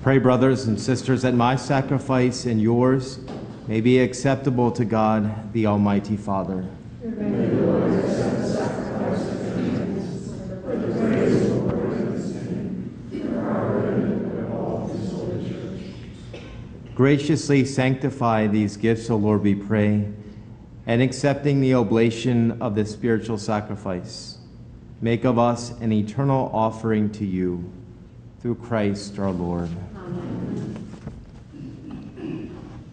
Pray, brothers and sisters, that my sacrifice and yours may be acceptable to God, the Almighty Father. May the Lord accept the sacrifice of your hands for the praise of the Lord and his name, for our good and of all his holy church. Graciously sanctify these gifts, O Lord, we pray, and accepting the oblation of this spiritual sacrifice, make of us an eternal offering to you, through Christ our Lord. Amen.